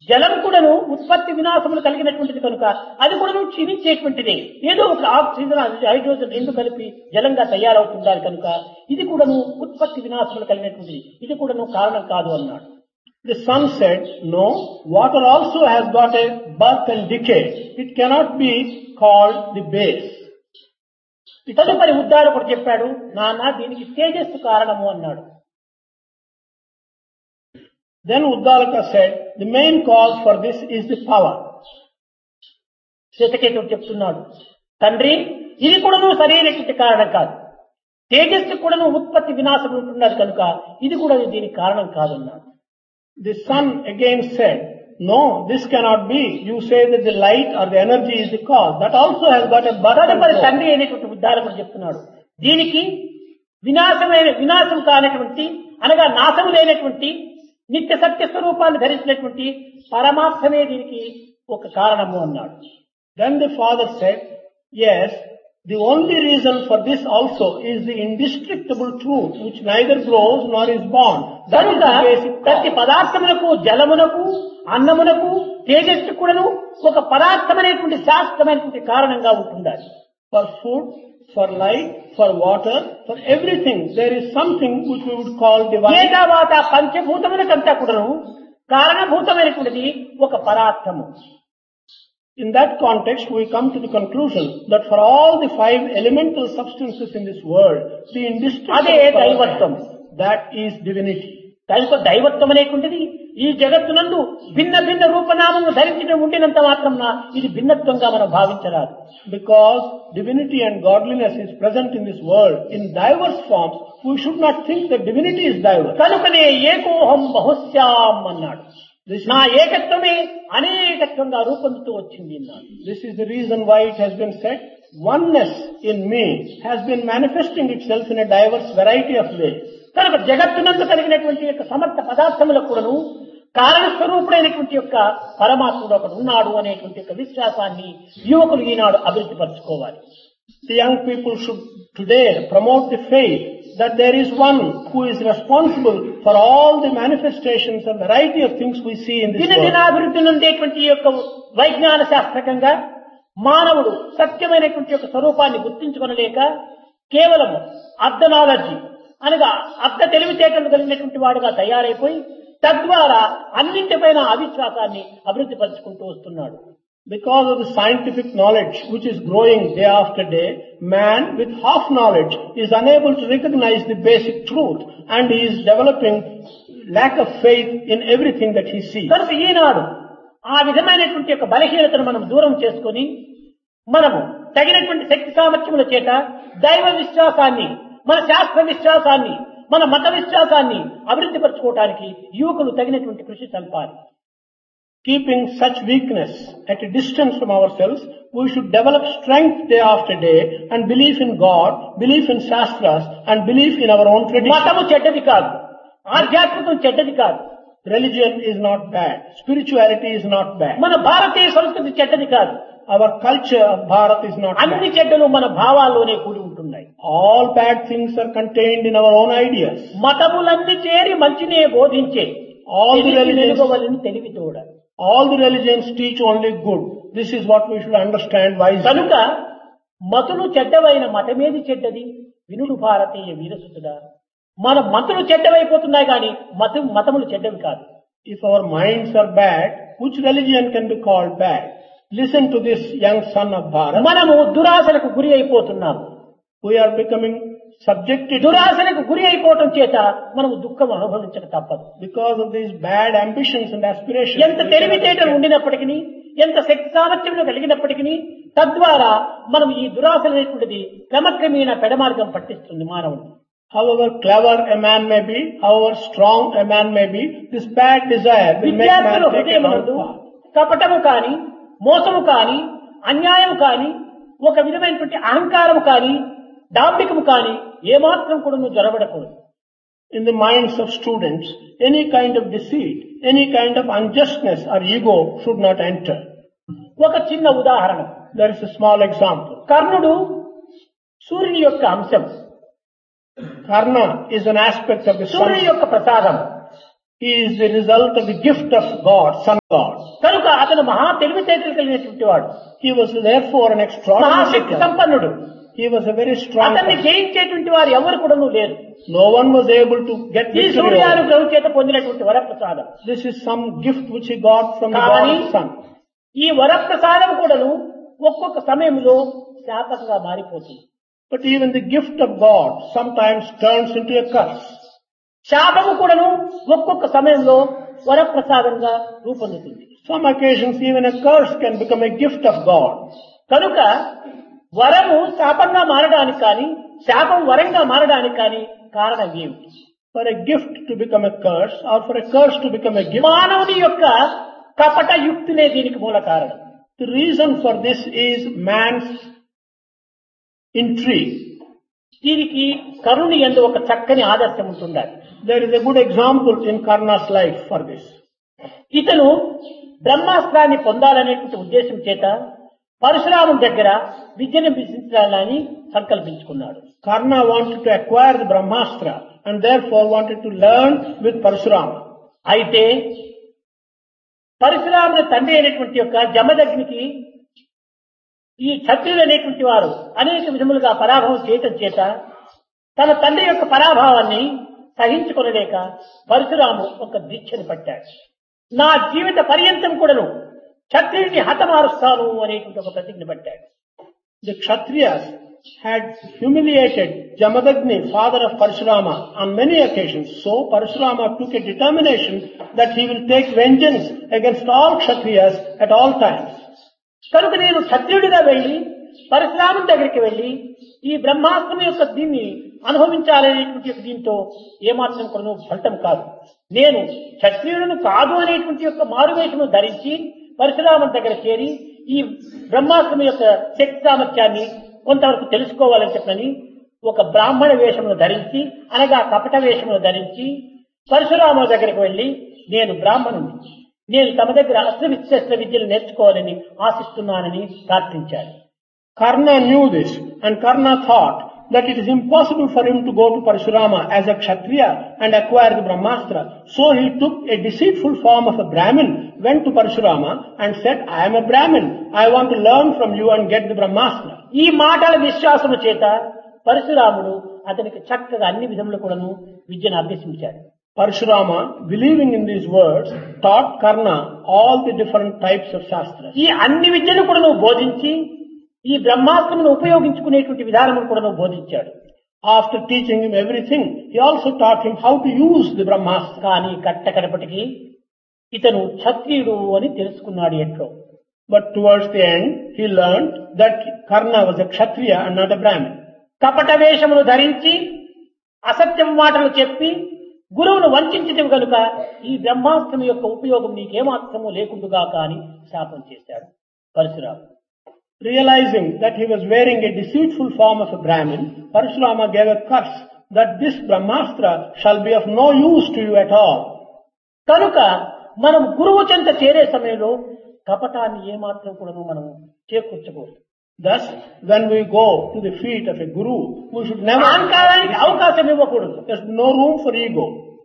జలం కూడాను ఉత్పత్తి వినాశములు కలిగినటువంటిది కనుక అది కూడాను క్షీణించేటువంటిది. ఏదో ఒక ఆక్సిజన్ హైడ్రోజన్ రెండు కలిపి జలంగా తయారవుతుండాలి కనుక ఇది కూడాను ఉత్పత్తి వినాశములు కలిగినటువంటిది. ఇది కూడాను కారణం కాదు అన్నాడు. The sun said, no, water also has got a birth and decay. It cannot be called the base. తదుపరి ఉద్దాలకుడు చెప్పాడు, నాన్న దీనికి తేజస్సు కారణము అన్నాడు. Then Uddalaka said, the main cause for this is the power. శ్వేతకేతుడు చెప్తున్నాడు, తండ్రి ఇది కూడాను సరైనటువంటి కారణం కాదు. తేజస్సు కూడాను ఉత్పత్తి వినాశం ఉంటున్నది కనుక ఇది కూడా దీనికి కారణం కాదన్నాడు. The sun again said, no, this cannot be. You say that the light or the energy is the cause. That also has got a birth and తదుపరి decay. తండ్రి అయినటువంటి ఉద్దాలకుడు చెప్తున్నాడు, దీనికి వినాశం కానటువంటి అనగా నాశము లేనటువంటి నిత్య సత్య స్వరూపాన్ని ధరించినటువంటి పరమాత్మే దీనికి ఒక కారణము అన్నాడు. Then the father said, yes, the only reason for this also is the indestructible truth which neither grows nor is born. That is కనుక the basic ప్రతి cause. పదార్థములకు జలమునకు అన్నమునకు తేజస్సు కూడాను ఒక పదార్థమైనటువంటి శాస్త్రమైనటువంటి కారణంగా ఉంటుండాలి. For food, for light, for water, for everything, there is something which we would call divine. ఏతావాత పంచభూతములకంతా కూడాను కారణభూతమైనటువంటిది ఒక పదార్థము. In that context, we come to the conclusion that for all the 5 elemental substances in this world, the అదే indestructible దైవత్వం. power, that is divinity. దైవత్వం అనేటువంటిది ఈ జగత్తునందు భిన్న భిన్న రూపనామము ధరించడం ఉండినంత మాత్రం ఇది భిన్నత్వంగా మనం భావించరాదు. Because divinity and godliness is present in this world in diverse forms, we should not think that divinity is diverse. కనుకనే ఏకోహం బహుశ్యాం అన్నాడు. నా ఏకత్వమే అనేకత్వంగా రూపొందుతూ వచ్చింది అన్నాడు. This is the reason why it has been said, oneness in me has been manifesting itself in a diverse variety of ways. కనుక జగత్తునందు కలిగినటువంటి యొక్క సమర్థ పదార్థములకు కూడాను కారణస్వరూపుడైనటువంటి యొక్క పరమాత్ముడు ఒకడు ఉన్నాడు అనేటువంటి యొక్క విశ్వాసాన్ని యువకులు ఈనాడు అభివృద్ధి పరచుకోవాలి. The young people should today promote the faith that there is one who is responsible for all the manifestations and variety of things we see in this world. దినాభివృద్ధి నుండేటువంటి యొక్క వైజ్ఞాన శాస్త్రకంగా మానవుడు సత్యమైనటువంటి యొక్క స్వరూపాన్ని గుర్తించుకొనలేక కేవలము అర్ధనాలజీ అనగా అర్ధ తెలివితేటలు కలిగినటువంటి వాడుగా తయారైపోయి తద్వారా అన్నింటిపైన అవిశ్వాసాన్ని అభివృద్ధి పరుచుకుంటూ వస్తున్నాడు. Because of the scientific knowledge which is growing day after day, man with half knowledge is unable to recognize the basic truth and he is developing lack of faith in everything that he sees. కనుక ఈనాడు ఆ విధమైనటువంటి యొక్క బలహీనతను మనం దూరం చేసుకొని మనము తగినటువంటి శక్తి సామర్థ్యముల చేత దైవ విశ్వాసాన్ని, మన శాస్త్ర విశ్వాసాన్ని, మన మత విశ్వాసాన్ని అభివృద్ధి పరచుకోవడానికి యువకులు తగినటువంటి కృషి సల్పాలి. Keeping such weakness at a distance from ourselves, we should develop strength day after day and belief in God, belief in Shastras and belief in our own tradition. మతము చెడ్డది కాదు, ఆధ్యాత్మికం చెడ్డది కాదు. Religion is not bad. Spirituality is not bad. మన భారతీయ సంస్కృతి చెడ్డది కాదు. Our culture of Bharat is not అన్ని bad. చెడ్డలు మన భావాల్లోనే కూడి ఉంటున్నాయి. All bad things are contained in our own ideas. మతములన్నీ చేరి మంచినే బోధించే All the religions, తెలివితోడ. all the religions teach only good. This is what we should understand wisely. కనుక మతులు చెడ్డవైన మతమేది చెడ్డది వినుడు భారతీయ వీరసుతుడా. మన మతులు చెడ్డవైపోతున్నాయి కానీ మతములు చెడ్డవి కాదు. If our minds are bad, which religion can be called bad? Listen to this young son of Bharat. మనము దురాశలకు గురి అయిపోతున్నాము. We are becoming subjected to, దురాశలకు గురి అయిపోవటం చేత మనము దుఃఖం అనుభవించక తప్పదు. because of these bad ambitions and aspirations. ఎంత తెలివితేటలు ఉండినప్పటికీ, ఎంత శక్తి సామర్థ్యములు కలిగినప్పటికీ తద్వారా మనం ఈ దురాశలనేటువంటిది క్రమక్రమేణా పెడమార్గం పట్టిస్తుంది మానవుడు. However clever a man may be, however strong a man may be, this bad desire will make man విద్యార్థుల take a హృదయమునందు wrong path. కపటము కాని, మోసము కాని, అన్యాయం కాని, ఒక విధమైనటువంటి అహంకారము కాని, డాంబికము కాని ఏమాత్రం కూడా నువ్వు జొరబడకూడదు. In the minds of students, any kind of deceit, any kind of unjustness or ego should not enter. ఒక చిన్న ఉదాహరణ. There is a small example. కర్ణుడు సూర్యుని యొక్క అంశం, Karna is an aspect of the సూర్యుని sun. యొక్క ప్రసాదం. is the result of the gift of God, Son of God. కనుక అతను మహా తెలివితేటలు కలిగినటువంటి వాడు, He was therefore an extraordinary Mahashakti person. సంపన్నుడు. He was a very strong అతన్ని person. జయించేటువంటి వారు ఎవరు కూడా లేరు. No one was able to get ఈ victory over. సూర్యానుగ్రహం చేత పొందినటువంటి వరప్రసాదం. This is some gift which he got from the కానీ God Son. ఈ వరప్రసాదం కూడాను ఒక్కొక్క సమయంలో శాపంగా మారిపోతుంది. But even the gift of God sometimes turns into a curse. శాపము కూడాను ఒక్కొక్క సమయంలో వరప్రసాదంగా రూపొందుతుంది. Some occasions even a curse can become a gift of God. కనుక వరము శాపంగా మారడానికి కానీ శాపం వరంగా మారడానికి కానీ కారణం ఏమిటి? For a gift to become a curse or for a curse to become a gift, మానవుని యొక్క కపట యుక్తినే దీనికి మూల కారణం. the reason for this is man's intrigue. దీనికి కరుణి యందు ఒక చక్కని ఆదర్శం ఉంటుండాలి. There is a good example in Karna's life for this. ఇతను బ్రహ్మాస్త్రాన్ని పొందాలనేటువంటి ఉద్దేశం చేత పరశురాముని దగ్గర విద్యను అభ్యసించాలని సంకల్పించుకున్నాడు. Karna wanted to acquire the Brahmastra and therefore wanted to learn with Parshurama. అయితే పరశురాముని తండ్రి అయినటువంటి యొక్క జమదగ్నికి ఈ క్షత్రియులు అనేటువంటి వారు అనేక విధములుగా పరాభవం చేయటం చేత తన తండ్రి యొక్క పరాభావాన్ని సహించుకొనలేక పరశురాము ఒక దీక్షను పట్టాడు. నా జీవిత పర్యంతం కూడాను క్షత్రియుడిని హతమారుస్తాను అనేటువంటి ఒక ప్రతిజ్ఞ పట్టాడు. The Kshatriyas had humiliated Jamadagni, father of Parshurama, on many occasions. So Parshurama took a determination that he will take vengeance against all Kshatriyas at all times. కనుక నేను క్షత్రియుడిగా వెళ్లి పరశురాముని దగ్గరికి వెళ్లి ఈ బ్రహ్మాస్త్రం యొక్క దీన్ని అనుభవించాలనేటువంటి దీంతో ఏమాత్రం కూడా ఫలితం కాదు. నేను క్షత్రియులను కాదు అనేటువంటి యొక్క మారువేషము ధరించి పరశురాముని దగ్గర చేరి ఈ బ్రహ్మాస్త్రం యొక్క శక్తి సామర్థ్యాన్ని కొంతవరకు తెలుసుకోవాలని చెప్పని ఒక బ్రాహ్మణ వేషమును ధరించి అనగా కపట వేషమును ధరించి పరశురాముల దగ్గరికి వెళ్లి నేను బ్రాహ్మణుని, నేను తమ దగ్గర అస్త్ర విద్యలు నేర్చుకోవాలని ఆశిస్తున్నానని ప్రార్థించాడు. Karna knew this and Karna thought that it is impossible for him to go to Parshurama as a Kshatriya and acquire the Brahmastra. So he took a deceitful form of a Brahmin, went to Parshurama and said, I am a Brahmin. I want to learn from you and get the Brahmastra. ఈ మాటల విశ్వాసము చేత పరశురాముడు అతనికి చక్కగా అన్ని విధములు కూడాను విద్యను అభ్యసించాడు. Parshurama, believing in these words, taught Karna all the different types of Shastras. ఈ అన్ని విద్యను కూడాను బోధించి ఈ బ్రహ్మాస్త్రమును ఉపయోగించుకునేటువంటి విధానమును కూడాను బోధించాడు. After teaching him everything, he also taught him how to use the Brahmastra. కానీ కట్టకడపటికి ఇతను క్షత్రియుడు అని తెలుసుకున్నాడు ఎట్లో. But towards the end, he learned that Karna was a Kshatriya and not a Brahmin. కపట వేషమును ధరించి అసత్యం మాటలు చెప్పి గురువును వంచడం కనుక ఈ బ్రహ్మాస్త్రం యొక్క ఉపయోగం నీకేమాత్రము లేకుండుగా కానీ శాపం చేశాడు Parashuramu. Realizing that he was wearing a deceitful form of a Brahmin, Parshurama gave a curse that this Brahmastra shall be of no use to you at all. కనుక మనం గురువు చెంత చేరే సమయంలో కపటాన్ని ఏమాత్రం కూడా మనం చేకూర్చకూడదు. Thus, when we go to the feet of a guru, we should never... అహంకారానికి అవకాశం ఇవ్వకూడదు. There's no room for ego.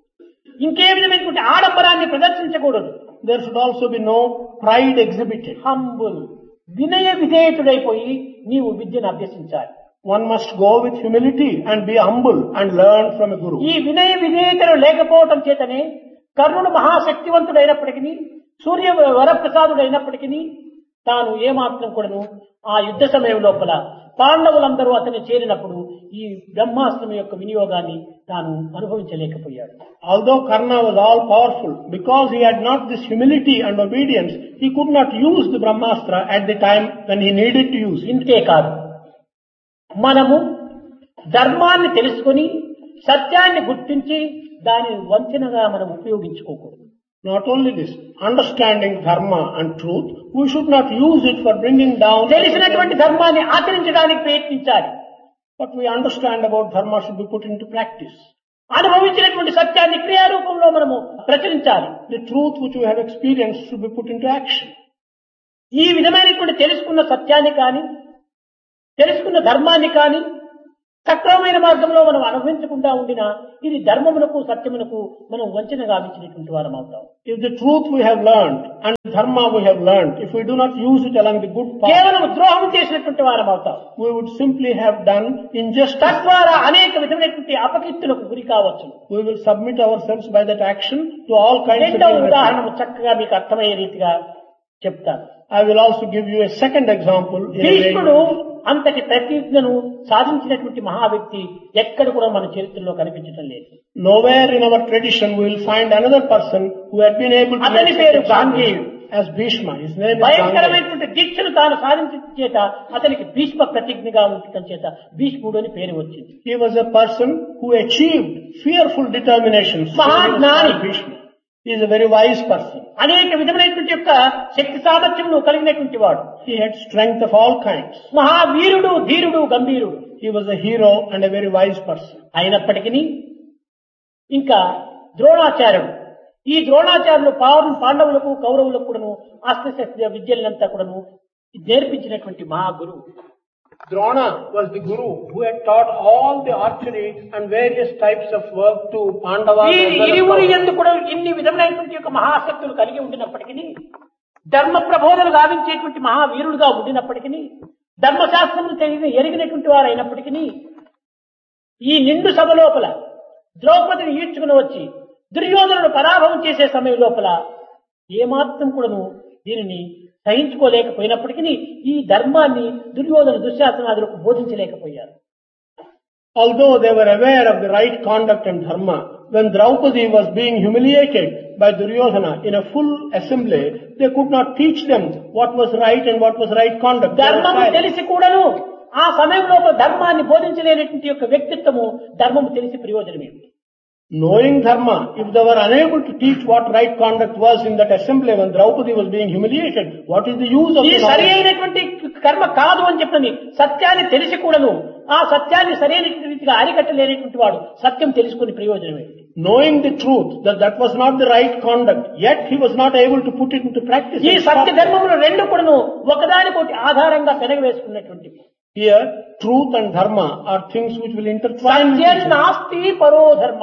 ఇంకే విధమైనటువంటి ఆడంబరాన్ని ప్రదర్శించకూడదు. There should also be no pride exhibited. Humble, వినయ విధేయతుడైపోయి నీవు విద్యను అభ్యసించాలి. One must go with humility and be humble and learn from a guru. ఈ వినయ విధేయతలు లేకపోవటం చేతనే కర్ణుడు మహాశక్తివంతుడైనప్పటికీ సూర్య వరప్రసాదుడైనప్పటికీ తాను ఏమాత్రం కూడాను ఆ యుద్ధ సమయం లోపల పాండవులందరూ అతన్ని చేరినప్పుడు ఈ బ్రహ్మాస్త్రం యొక్క వినియోగాన్ని తాను అనుభవించలేకపోయాడు. Although Karna was all powerful, because he had not this humility and obedience, he could not use the Brahmastra at the time when he needed to use it. ఇంతే కాదు, మనము ధర్మాన్ని తెలుసుకొని సత్యాన్ని గుర్తించి దానిని వంచనగా మనం ఉపయోగించుకోకూడదు. Not only this, understanding dharma and truth, we should not use it for bringing down... తెలిసినటువంటి ధర్మాన్ని ఆచరించడానికి ప్రయత్నించాలి. What we understand about dharma should be put into practice. అనుభవించినటువంటి సత్యాన్ని క్రియారూపంలో మనము ప్రచురించాలి. The truth which we have experienced should be put into action. ఈ విధమైనటువంటి తెలుసుకున్న సత్యాన్ని కానీ తెలుసుకున్న ధర్మాన్ని కానీ సక్రమమైన మార్గంలో మనం అనుభవించకుండా ఉండినా ఇది ధర్మమునకు సత్యమునకు మనం వంచన గావించినటువంటి వారం అవుతాం. If the truth we have learned and dharma we have learned, if we do not use it along the good path, కేవలం ద్రోహం చేసినటువంటి వారం అవుతాం. we would simply have done injustice. తద్వారా అనేక విధమైనటువంటి అపకీర్తులకు గురి కావచ్చు. We will submit ourselves by that action to all kinds of రెండవ illnesses. ఉదాహరణ చక్కగా మీకు అర్థమయ్యే రీతిగా చెప్తాను. I will also give you a second example. భీష్ముడు అంతటి ప్రతిజ్ఞను సాధించినటువంటి మహా వ్యక్తి ఎక్కడ కూడా మన చరిత్రలో కనిపించడం లేదు. Nowhere in our tradition we will find another person who had been able to అతని పేరు గాంధీయుడు. as Bhishma. His name is Gandhi. భయంకరమైనటువంటి దీక్షను తాను సాధించడం చేత అతనికి భీష్మ ప్రతిజ్ఞగా ఉండటం చేత భీష్ముడు అని పేరు వచ్చింది. He was a person who achieved fearful determination. మహాజ్ఞాని. Bhishma. He is a very wise person. అనేక విధమైనటువంటి యొక్క శక్తి సామర్థ్యములు కలిగినటువంటి వాడు. He had strength of all kinds. మహావీరుడు, ధీరుడు, గంభీరుడు. He was a hero and a very wise person. అయినప్పటికీ ఇంకా ద్రోణాచార్యుడు, ఈ ద్రోణాచార్యులు పాండవులకు కౌరవులకు కూడాను అస్త్రశస్త్ర విద్యలంతా కూడాను నేర్పించినటువంటి మహాగురువు. Drona was the guru who had taught all the archery and various types of work to Pandavas. ఈ ఇరువురు యందు కూడా ఇన్ని విధమైనటువంటి యొక్క మహాశక్తులు కలిగి ఉండినప్పటికీ, ధర్మ ప్రబోధనలు గావించేటువంటి మహావీరుడుగా ఉండినప్పటికీ, ధర్మశాస్త్రమును ఎరిగినటువంటి వారు అయినప్పటికీ, ఈ నిండు సభ లోపల ద్రౌపదిని ఈడ్చుకుని వచ్చి దుర్యోధనుడు పరాభవం చేసే సమయం లోపల ఏమాత్రం కూడాను దీనిని సహించుకోలేకపోయినప్పటికీ ఈ ధర్మాన్ని Duryodhana దుశ్శాసనాదులకు బోధించలేకపోయారు. Although they were aware of the right conduct and dharma, when Draupadi was being humiliated by Duryodhana in a full assembly, they could not teach them what was right and what was right conduct. ధర్మము తెలిసి కూడాను ఆ సమయంలో ధర్మాన్ని బోధించలేనటువంటి యొక్క వ్యక్తిత్వము ధర్మము తెలిసి ప్రయోజనమేమి? Knowing dharma, if they were unable to teach what right conduct was in that assembly when Draupadi was being humiliated, what is the use of ఈ the సరి knowledge? అయినటువంటి కర్మ కాదు అని చెప్పని సత్యాన్ని తెలిసి కూడాను ఆ సత్యాన్ని సరైన రీతిగా అరికట్టలేనటువంటి వాడు సత్యం తెలుసుకుని ప్రయోజనమేంటి? Knowing the truth that that was not the right conduct, yet he was not able to put it into practice. ఈ సత్య ధర్మములు రెండు కూడాను ఒకదానికొకటి ఆధారంగా పెనగవేసుకున్నటువంటివి. Here, truth and dharma are things which will intertwine with each Satyam other. నాస్తి పరో ధర్మ.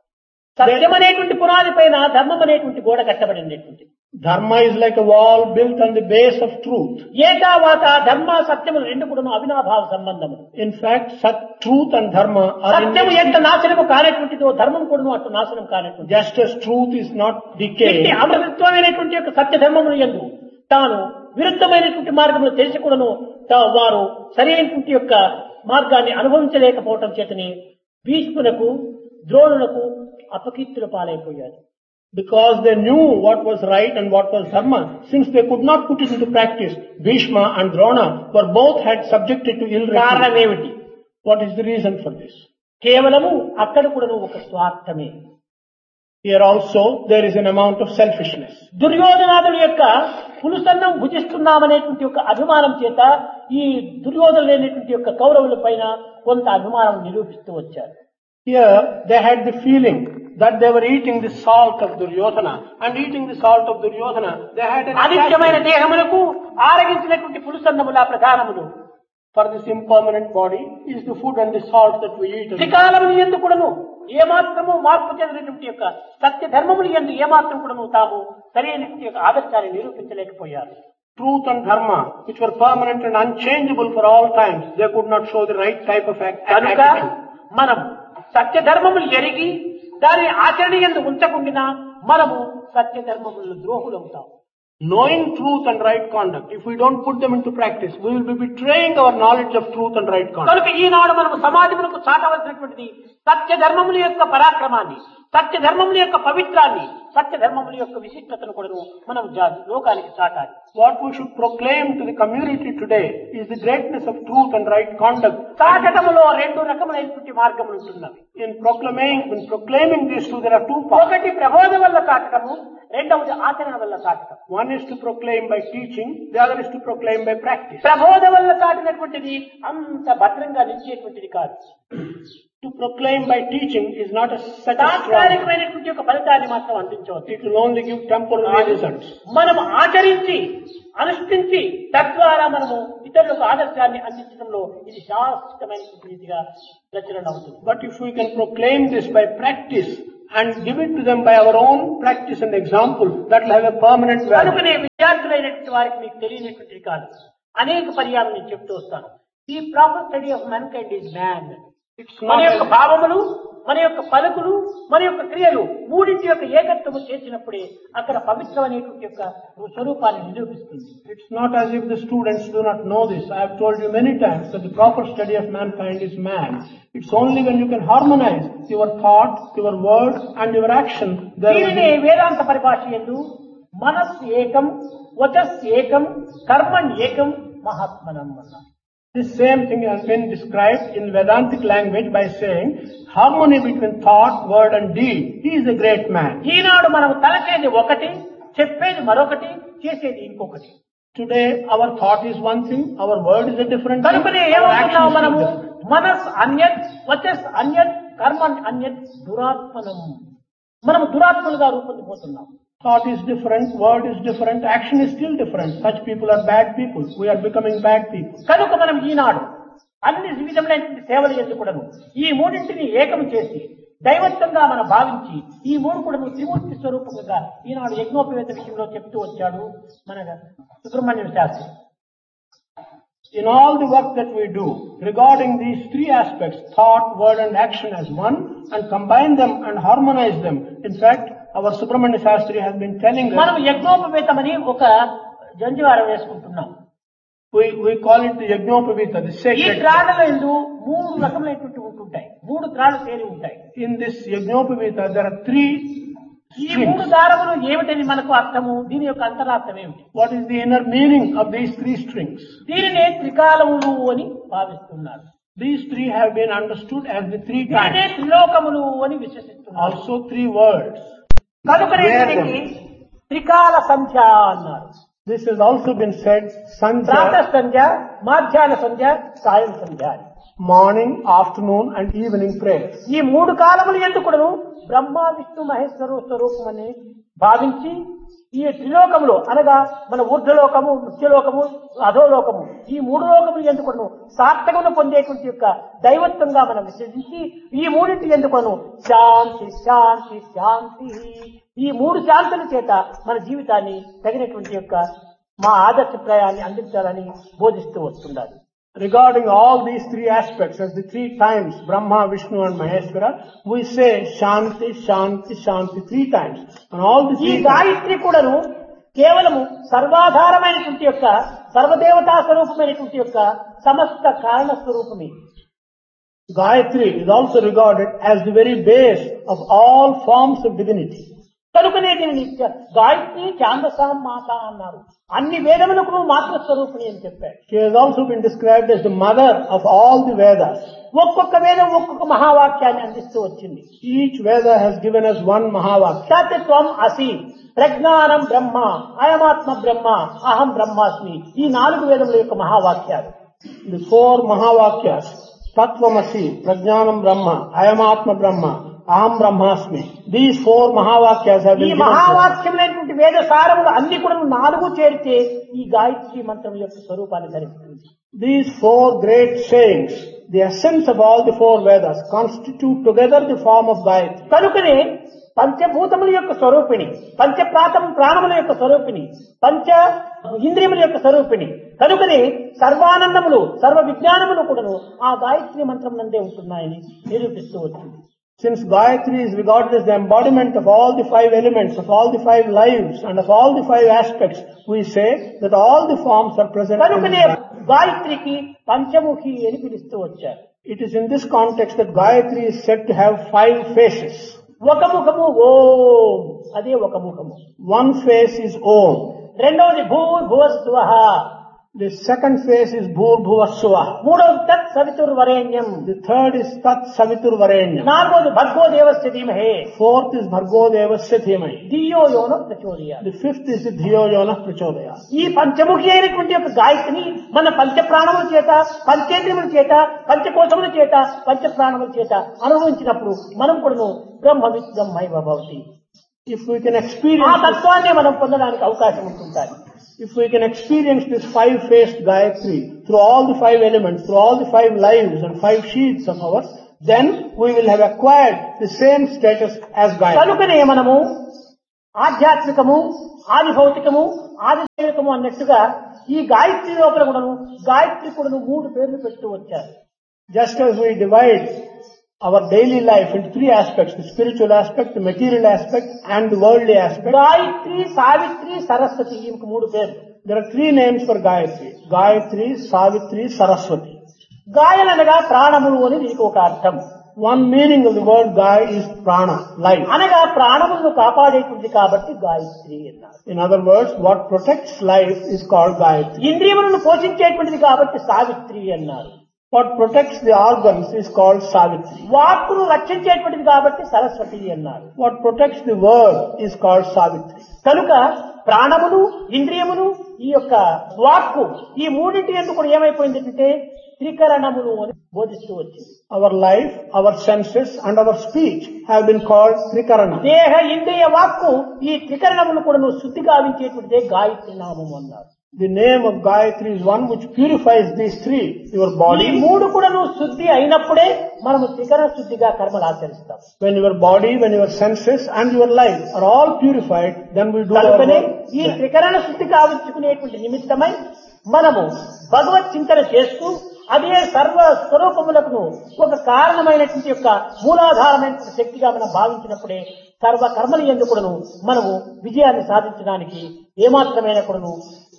సత్యం అనేటువంటి పునాది పైన ధర్మం అనేటువంటి గోడ కట్టబడినటువంటి. Dharma is like a wall built on the base of truth. ఏకావాత ధర్మ సత్యములు రెండు కూడాను అవినాభావ సంబంధములు. In fact, truth and dharma are సత్యము ఎంత నాశనము కానటువంటిదో ధర్మం కూడాను అటు నాశనం కానటువంటి. just as truth is not decayed. అమృతత్వమైనటువంటి యొక్క సత్య ధర్మములు యందు తాను విరుద్ధమైనటువంటి మార్గములు తెలిసి కూడాను వారు సరైనటువంటి యొక్క మార్గాన్ని అనుభవించలేకపోవటం చేతని భీష్మునకు ద్రోణులకు అపకీర్తుల పాలైపోయారు. Because they knew what was right and what was dharma, since they could not put it into practice, Bhishma and Drona were both had subjected to ill repute. కారణమేమిటి? What is the reason for this? కేవలము అక్కడ కూడాను ఒక స్వార్థమే. Here also there is an amount of selfishness. దుర్యోధనాదుల యొక్క పులుసన్నం భుజిస్తున్నామనేటువంటి యొక్క అభిమానం చేత ఈ దుర్యోధనులు లేనటువంటి యొక్క కౌరవుల పైన కొంత అభిమానం నిరూపిస్తూ వచ్చారు. Here they had the feeling that they were eating the salt of Duryodhana, and eating the salt of Duryodhana they had an అనిత్యమైన attachment. దేహములకు ఆరగించినటువంటి పులుసన్నముల ప్రధానములు. For this impermanent body is the food and the salt that we eat. త్రికాలములు యందు కూడాను ఏమాత్రము మార్పు చెందినటువంటి యొక్క సత్య ధర్మములు యందు ఏమాత్రం కూడాను తాము సరైనటువంటి యొక్క ఆదర్శాన్ని నిరూపించలేకపోయారు. Truth and dharma, which were permanent and unchangeable for all times, they could not show the right type of కనుక attitude. మనం సత్య ధర్మములు ఎరిగి దాని ఆచరణ యందు ఉంచకుండా మనము సత్య ధర్మములు ద్రోహులవుతాం. Knowing truth and right conduct, if we don't put them into practice, we will be betraying our knowledge of truth and right conduct. కనుక ఈనాడు మనము సమాజములకు చాటవలసినటువంటిది సత్య ధర్మముల యొక్క పరాక్రమాన్ని, సత్య ధర్మముల యొక్క పవిత్రాన్ని, సత్య ధర్మముల యొక్క విశిష్టతను కూడా మనం లోకానికి చాటాలి. What we should proclaim to the community today is the greatness of truth and right conduct. చాటములో రెండు రకములైనటువంటి మార్గములు ఉంటున్నవి. In proclaiming these two, there are two paths. ఒకటి ప్రబోధం వల్ల చాటము, రెండవది ఆచరణ వల్ల చాటం. One is to proclaim by teaching, the other is to proclaim by practice. ప్రబోధం వల్ల చాటినటువంటిది అంత భద్రంగా నిలిచేటువంటిది కాదు. To proclaim by teaching is not such a strong. తాత్కాలికమైనటువంటి ఒక ఫలితాన్ని మాత్రం అందించవచ్చు. It will only give temporary results. మనము ఆచరించి అనుష్ఠించి తద్వారా మనము ఇతరులకు ఆదర్శాన్ని అందించడంలో ఇది శాశ్వతమైనటువంటి రీతిగా ప్రచురణ అవుతుంది. But if we can proclaim this by practice and give it to them by our own practice and example, that will have a permanent value. కనుకనే విద్యార్థులైనటువంటి వారికి మీకు తెలియనటువంటిది కాదు. అనేక పర్యాలు నేను చెప్తూ వస్తాను. The proper study of man kind is man. మన యొక్క భావములు, మన యొక్క పలుకులు, మన యొక్క క్రియలు మూడింటి యొక్క ఏకత్వము చేసినప్పుడే అక్కడ పవిత్రమైనటువంటి యొక్క స్వరూపాన్ని నిరూపిస్తుంది. It's not as if the students do not know this. I have told you many times that the proper study of mankind is man. It's only when you can harmonize your thought, your word and your action. దీనిని వేదాంత పరిభాష యందు మనస్ ఏకం, వచస్ ఏకం, కర్మణ్ ఏకం, మహాత్మనం అన్నారు. This same thing has been described in Vedantic language by saying harmony between thought, word and deed. He is a great man. ఈనాడు మనం తలచేది ఒకటి, చెప్పేది మరొకటి, చేసేది ఇంకొకటి. Today our thought is one thing, our word is a different thing, కనుకనే our action ఏమవుతున్నాం is మనము different. మనస్ అన్యత్, వచస్ అన్యత్, కర్మణ్ అన్యత్, దురాత్మనం. మనము దురాత్మలుగా రూపొందిపోతున్నాం. Thought is different, word is different, action is still different. Such people are bad people. We are becoming bad people. కనుక మనం ఈనాడు అన్ని విధములైనటువంటి సేవలు ఎందుకుడను ఈ మూడింటిని ఏకం చేసి దైవత్వంగా మనం భావించి ఈ మూడు కూడా త్రిమూర్తి స్వరూపంగా ఈనాడు యజ్ఞోపవేత విషయంలో చెప్తూ వచ్చాడు మన Subrahmanyam Sastry. In all the work that we do regarding these three aspects, thought, word and action as one, and combine them and harmonize them. In fact, our Subramanya Shastri has been telling us, మనం యజ్ఞోపవేతమని ఒక జంజవారం వేసుకుంటున్నాం. we call it the Yajnopavita, the ఈ sacred. త్రాళ్ళలో ఎందు మూడు రకములైనటువంటి ఉంటుంటాయి. మూడు త్రాళ్ళు తేలి ఉంటాయి. In this Yajnopavita, there are three ఈ మూడు strings. దారములు ఏమిటని మనకు అర్థము, దీని యొక్క అంతరార్థం ఏమిటి? What is the inner meaning of these three strings? దీనినే త్రికాలములు అని భావిస్తున్నారు. These three have been understood as the three దీనినే times. త్రిలోకములు అని విశ్వసిస్తున్నారు. Also three words. కనుకనే దీనికి త్రికాల సంధ్య అన్నారు. This has also been said, Pratha Sandhya, సంధ్య, మాధ్యాహ్న సంధ్య, సాయం సంధ్య అని. morning, afternoon and evening prayers. ఈ మూడు కాలములు ఎందుకును బ్రహ్మ విష్ణు మహేశ్వరు స్వరూపమని భావించి ఈ త్రిలోకములు అనగా మన ఊర్ధ్వలోకము, ముఖ్యలోకము, అధోలోకము ఈ మూడు లోకములు ఎందుకును సార్థకమును పొందేటువంటి యొక్క దైవత్వంగా మనం విశ్వసించి ఈ మూడింటి ఎందుకును శాంతి శాంతి శాంతి ఈ మూడు శాంతుల చేత మన జీవితాన్ని తగినటువంటి యొక్క మా ఆదర్శప్రాయాన్ని అందించాలని బోధిస్తూ వస్తున్నారు. Regarding all these three aspects as the three times, Brahma, Vishnu and Maheshwara, we say Shanti, Shanti, Shanti three times. And all the ఈ three times, గాయత్రి కూడాను కేవలము సర్వాధారమైనటువంటి యొక్క సర్వదేవతా స్వరూపమైనటువంటి యొక్క సమస్త కారణ స్వరూపమే. Gayatri is also regarded as the very base of all forms of divinity. కనుకనే దీనిని గాయత్రి ఛాందసాం మాత అన్నారు. అన్ని వేదములకు మాతృ స్వరూపిణి అని చెప్పారు. She has also been described as the mother of all the Vedas. ఒక్కొక్క వేదం ఒక్కొక్క మహావాక్యాన్ని అందిస్తూ వచ్చింది. Each Veda has given us one Mahavakya. సత్యం అసి, ప్రజ్ఞానం బ్రహ్మ, అయమాత్మ బ్రహ్మ, అహం బ్రహ్మాస్మి ఈ నాలుగు వేదముల యొక్క మహావాక్యాలు. The four Mahavakyas, Tattvamasi, Prajnanam Brahma, Ayamatma Brahma, Aham Brahmasmi. These four Mahavakyas have ఈ been given to us. మహావాక్యములైనటువంటి వేద సారములు అన్ని కూడా నాలుగు చేరితే ఈ గాయత్రి మంత్రం యొక్క స్వరూపాన్ని ధరిస్తుంది. These four great sayings, the essence of all the four Vedas, constitute together the form of Gayatri. కనుకనే పంచభూతముల యొక్క స్వరూపిణి, ప్రాణముల యొక్క స్వరూపిణి, పంచ ఇంద్రియముల యొక్క స్వరూపిణి. కనుకనే సర్వానందములు, సర్వ విజ్ఞానములు కూడాను ఆ గాయత్రి మంత్రం నందే ఉంటున్నాయని నిరూపిస్తూ వచ్చింది. Since Gayatri is regarded as the embodiment of all the five elements, of all the five lives, and of all the five aspects, we say that all the forms are present in కనుకనే Gayatri. గాయత్రికి పంచముఖి అని పిలుస్తూ వచ్చారు. It is in this context that Gayatri is said to have five faces. ఒక ముఖము ఓం, అదే ఒక ముఖము. One face is Om. రెండవది భూర్భువస్సువః, The second phase is Bhur Bhuvassuva. మూడవది తత్ సవితుర్వరేణ్యం. The third is Tat Savitur Varenyam. నాలుగవది భర్గో దేవస్య ధీమహే Fourth is Bhargo Devasya Dhimahi. ధియో యోన ప్రచోదయాత్. The fifth is the Dhiyo Yona Prachodaya. ఈ పంచముఖి అయినటువంటి యొక్క గాయత్రిని మన పంచ ప్రాణముల చేత, పంచేంద్రియముల చేత, పంచకోశముల చేత, పంచ ప్రాణముల చేత అనుభవించినప్పుడు మనం కూడా బ్రహ్మవిత్ బ్రహ్మైవ భవతి. If we can ఆ experience this, తత్వాన్ని మనం పొందడానికి అవకాశం ఉంటుంటారు. if we can experience this five-faced Gayatri through all the five elements, through all the five lives and five sheaths of ours, then we will have acquired the same status as Gayatri. కనుకనే మనము ఆధ్యాత్మికము, ఆది భౌతికము, ఆది దైవికము అన్నట్టుగా ఈ గాయత్రి లోపల కూడాను గాయత్రి కూడాను 3 పేర్లు పెడుతూ వచ్చారు. Just as we divide our daily life into 3 aspects, the spiritual aspect, the material aspect and the worldly aspect. Gayatri, Savitri, Saraswati ఈ 3 పేర్లు. There are 3 names for Gayatri. Gayatri, Savitri, Saraswati. గాయలనగా ప్రాణములు అని దీనికి ఒక అర్థం. One meaning of the word Gay is prana, life. అనగా ప్రాణములను కాపాడేటువంటి కాబట్టి గాయత్రి అన్నారు. In other words, what protects life is called Gayatri. ఇంద్రియములను పోషించేటువంటిది కాబట్టి సావిత్రి అన్నారు. What protects the organs is called Savitri. వాక్కును రక్షించేటువంటిది కాబట్టి సరస్వతి అన్నారు. What protects the word is called Savitri. కనుక ప్రాణములు, ఇంద్రియములు, ఈ యొక్క వాక్కు ఈ మూడింటి ఎందుకు కూడా ఏమైపోయిందంటే త్రికరణములు అని బోధిస్తూ వచ్చింది. Our life, our senses and our speech have been called Trikarana. దేహ, ఇంద్రియ, వాక్కు ఈ త్రికరణములు కూడా శుద్ధి గావించేటువంటిదే గాయత్రి నామము అన్నారు. The name of Gayatri is one which purifies these 3, your ఈ body. 3 కూడా శుద్ధి అయినప్పుడే మనము త్రికరణ శుద్ధిగా కర్మలు ఆచరిస్తాం. When your body, when your senses and your life are all purified, then we do our కనుకనే work. ఈ త్రికరణ శుద్ధి కావించుకునేటువంటి నిమిత్తమై మనము భగవత్ చింతన చేస్తూ అదే సర్వ స్వరూపములకు ఒక కారణమైనటువంటి యొక్క మూలాధారమైనటువంటి శక్తిగా మనం భావించినప్పుడే సర్వ కర్మల యందు కూడాను మనము విజయాన్ని సాధించడానికి ఏమాత్రమైన కూడాను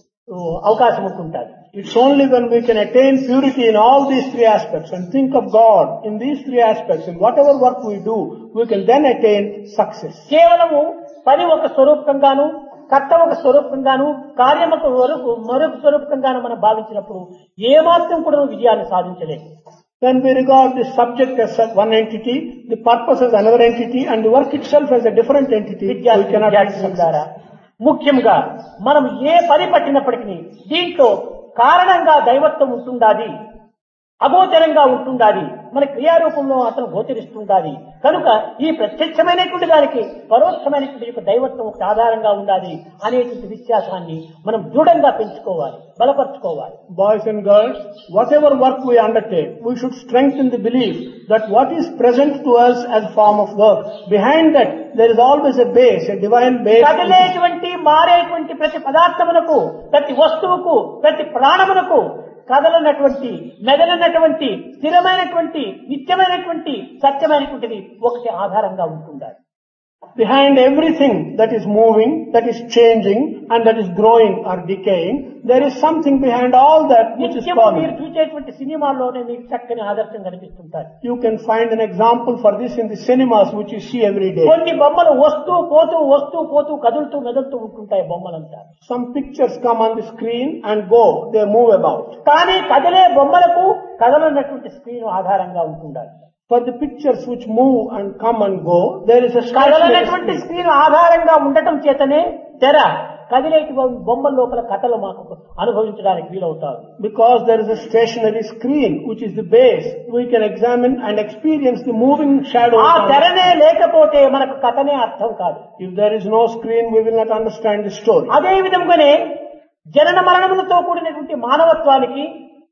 అవకాశం ఉంటుంటుంది. It's only when we can attain purity in all these 3 aspects and think of God in these 3 aspects, in whatever work we do, we can then attain success. కేవలము పని ఒక స్వరూపంగాను, కర్త ఒక స్వరూపంగాను, కార్యం ఒక మరొక స్వరూపంగాను మనం భావించినప్పుడు ఏమాత్రం కూడా విజయాన్ని సాధించలేము. When we regard the subject as one entity, the purpose as another entity, and the work itself as a different entity, we cannot attain success. ముఖ్యంగా మనం ఏ పని పట్టినప్పటికీ దీంట్లో కారణంగా దైవత్వం ఉంటుండాలి, అగోచరంగా ఉంటుండాలి, మన క్రియారూపంలో అతను గోచరిస్తుండాలి. కనుక ఈ ప్రత్యక్షమైనటువంటి దానికి పరోక్షమైనటువంటి యొక్క దైవత్వం ఒక ఆధారంగా ఉండాలి అనేటువంటి విశ్వాసాన్ని మనం దృఢంగా పెంచుకోవాలి, బలపరచుకోవాలి. Boys and girls, whatever work we undertake, we should strengthen the belief that what is present to us as a form of work, behind that there is always a base, a divine base. కదిలేటువంటి మారేటువంటి ప్రతి పదార్థమునకు, ప్రతి వస్తువుకు, ప్రతి ప్రాణమునకు కదలనటువంటి, మెదలనటువంటి, స్థిరమైనటువంటి, నిత్యమైనటువంటి, సత్యమైనటువంటిది ఒకటి ఆధారంగా ఉంటుండాలి. Behind everything that is moving, that is changing and that is growing or decaying, there is something behind all that which is నిత్యము మీరు forming. చూసేటువంటి సినిమాల్లోనే మీకు చక్కని ఆదర్శం కనిపిస్తుంటారు. You can find an example for this in the cinemas which you see every day. కొన్ని బొమ్మలు వస్తూ పోతూ కదులుతూ మెదులుతూ ఉంటుంటాయి బొమ్మలంతా. Some pictures come on the screen and go, they move about. కానీ కదిలే బొమ్మలకు కదలనటువంటి స్క్రీన్ ఆధారంగా ఉంటుండాలి. For the pictures which move and come and go, there is a కదలనటువంటి stationary screen. Screen ఆధారంగా ఉండటం చేతనే తెర కదిలేటి బొమ్మల లోపల కథలు మాకు అనుభవించడానికి వీలవుతారు. Because there is a stationary screen which is the base, we can examine and experience the moving shadows. ఆ తెరనే లేకపోతే మనకు కథనే అర్థం కాదు. If there is no screen, we will not understand the story. అదే విధంగానే జనన మరణములతో కూడినటువంటి మానవత్వానికి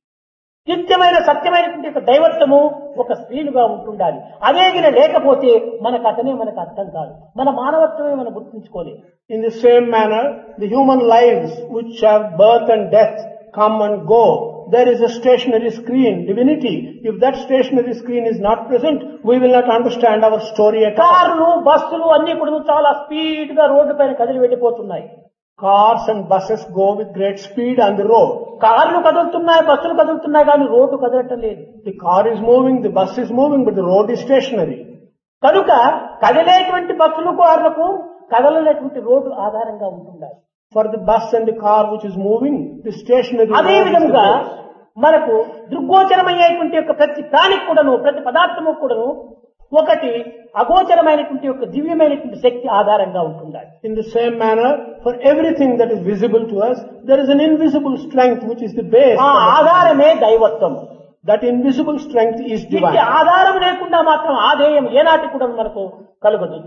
నిత్యమైన సత్యమైనటువంటి ఒక దైవత్వము ఒక స్క్రీనుగా ఉంటుండాలి. అదే గిన లేకపోతే మన కథనే మనకు అర్థం కాదు, మన మానవత్వమే మనం గుర్తించుకోలేదు. In the same manner, the human lives which have birth and death come and go. There is a stationary screen, divinity. If that stationary screen is not present, we will not understand our story at all. కార్లు, బస్సులు అన్ని కూడా చాలా speed గా road పైన కదిలి వెళ్ళిపోతున్నాయి. Cars and buses go with great speed on the road. కార్లు కదులుతున్నాయి, బస్సులు కదులుతున్నాయి, కానీ రోడ్డు కదలటం లేదు. The car is moving, the bus is moving, but the road is stationary. కనుక కదిలేటువంటి బస్సులు, కార్లకు కదలనేటువంటి రోడ్డు ఆధారంగా ఉంటుండాలి. For the bus and the car which is moving, the stationary అదే road is the విధముగా base. మనకు దృగ్గోచరమయ్యేటువంటి యొక్క ప్రతి ప్రాణికి కూడాను, ప్రతి పదార్థము కూడాను ఒకటి అగోచరమైనటువంటి యొక్క దివ్యమైనటువంటి శక్తి ఆధారంగా ఉంటుండాలి. In the same manner, for everything that is visible to us, there is an invisible strength which is the base. ఆ ఆధారమే దైవత్వం. That invisible strength is ఇట్టి divine. ఆధారం లేకుండా మాత్రం ఆధేయం ఏనాటి కూడా మనకు కలుగదు.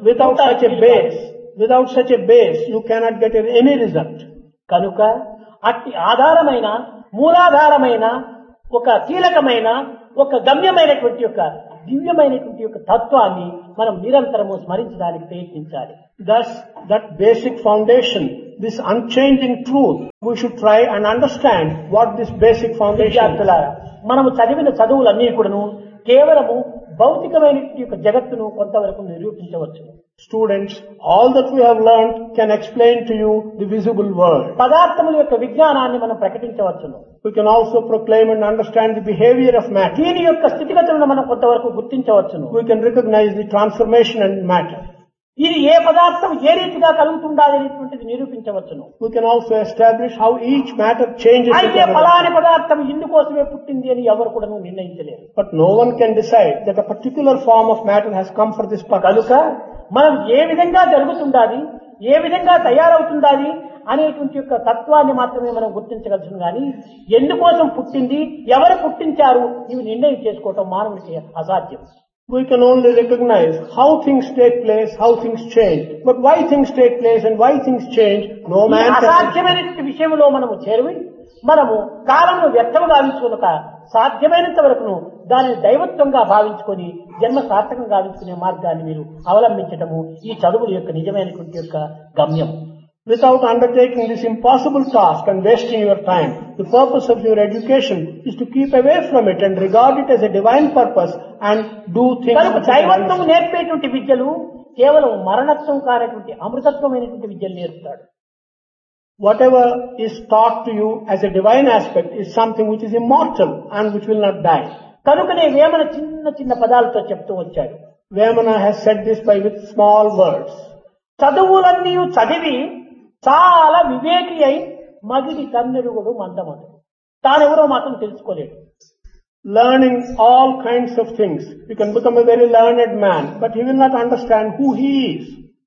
Without such a base, you cannot get any result. కనుక అట్టి ఆధారమైన, మూలాధారమైన, ఒక కీలకమైన, ఒక గమ్యమైనటువంటి యొక్క దివ్యమైనటువంటి యొక్క తత్వాన్ని మనం నిరంతరము స్మరించడానికి ప్రయత్నించాలి. Thus, that basic foundation, this unchanging truth, we should try and understand what this basic foundation is. విద్యార్థులారా, మనము చదివిన చదువులన్నీ కూడాను కేవలము భౌతికమైనటువంటి యొక్క జగత్తును కొంతవరకు నిరూపించవచ్చు. Students, all that we have learned can explain to you the visible world. పదార్థముల యొక్క విజ్ఞానాన్ని మనం ప్రకటించవచ్చును. We can also proclaim and understand the behavior of matter. దీని యొక్క స్థితిగతులను మనం కొంతవరకు గుర్తించవచ్చును. We can recognize the transformation in matter. ఇది ఏ పదార్థం ఏ రీతిగా కలుగుతుండాలి అనేటువంటిది నిరూపించవచ్చును. We can also establish how each matter changes. అయితే ఫలాని పదార్థం ఇందుకోసమే పుట్టింది అని ఎవరు కూడా నిర్ణయించలేరు. But no one can decide that a particular form of matter has come for this purpose. కనుక మనం ఏ విధంగా జరుగుతుండాలి, ఏ విధంగా తయారవుతుండాలి అనేటువంటి యొక్క తత్వాన్ని మాత్రమే మనం గుర్తించగలుగుతాం. కానీ ఎందుకోసం పుట్టింది, ఎవరు పుట్టించారు, ఇవి నిర్ణయం చేసుకోవటం మానవునికి అసాధ్యం. We can only recognize how things take place, how things change. But why things take place and why things change, no man can. అసాధ్యమైనటువంటి విషయంలో మనము చేరువి మనము కాలంలో వ్యర్థము గావించుకునక సాధ్యమైనంత వరకును దానిని దైవత్వంగా భావించుకొని జన్మ సార్థకం గావించుకునే మార్గాన్ని మీరు అవలంబించటము ఈ చదువుల యొక్క నిజమైనటువంటి యొక్క గమ్యం. Without undertaking this impossible task and wasting your time, the purpose of your education is to keep away from it and regard it as a divine purpose and do things. కనుక దైవత్వం నేర్పేటువంటి విద్యలు కేవలం మరణత్వం కానటువంటి అమృతత్వమైనటువంటి విద్యలు నేర్పుతాడు. Whatever is taught to you as a divine aspect is something which is immortal and which will not die. కనుకనే వేమన చిన్న చిన్న పదాలతో చెప్తూ వచ్చాడు. Vemana has said this with small words. చదువులన్నీ చదివి చాలా వివేకి అయి మగిడి తన్నెరుగుడు మందమదు. తానెవరో మాత్రం తెలుసుకోలేడు. Learning all kinds of things. You can become a very learned man, but he will not understand who he is.